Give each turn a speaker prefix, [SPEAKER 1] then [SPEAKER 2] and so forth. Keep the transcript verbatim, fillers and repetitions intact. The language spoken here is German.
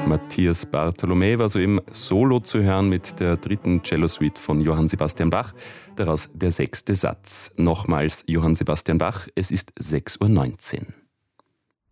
[SPEAKER 1] Matthias Bartholomä war soeben solo zu hören mit der dritten Cello-Suite von Johann Sebastian Bach, daraus der sechste Satz. Nochmals Johann Sebastian Bach, es ist sechs Uhr neunzehn.